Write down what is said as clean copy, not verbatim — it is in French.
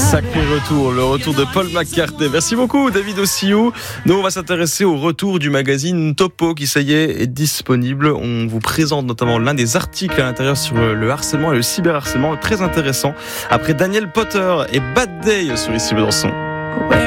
Sacré retour, le retour de Paul McCartney. Merci beaucoup David Ossiou. Nous on va s'intéresser au retour du magazine Topo qui ça y est disponible. On vous présente notamment l'un des articles à l'intérieur sur le harcèlement et le cyberharcèlement, très intéressant. Après Daniel Potter et Bad Day sur Ici Besançon.